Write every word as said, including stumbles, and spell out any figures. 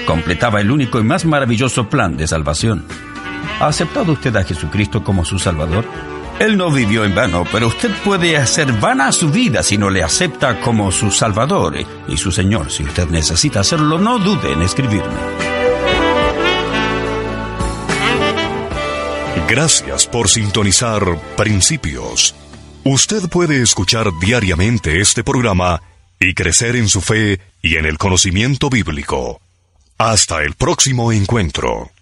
completaba el único y más maravilloso plan de salvación. ¿Ha aceptado usted a Jesucristo como su Salvador? Él no vivió en vano, pero usted puede hacer vana su vida si no le acepta como su Salvador y su Señor. Si usted necesita hacerlo, no dude en escribirme. Gracias por sintonizar Principios. Usted puede escuchar diariamente este programa y crecer en su fe y en el conocimiento bíblico. Hasta el próximo encuentro.